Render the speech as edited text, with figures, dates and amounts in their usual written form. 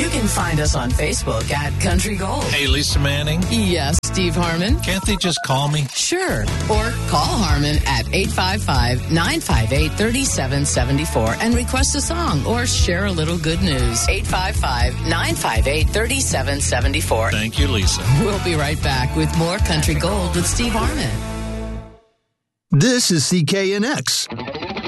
can find us on Facebook at Country Gold. Hey, Lisa Manning. Yes, Steve Harmon. Can't they just call me? Sure. Or call Harmon at 855-958-3774 and request a song or share a little good news. 855-958-3774. Thank you, Lisa. We'll be right back with more Country Gold with Steve Harmon. This is CKNX.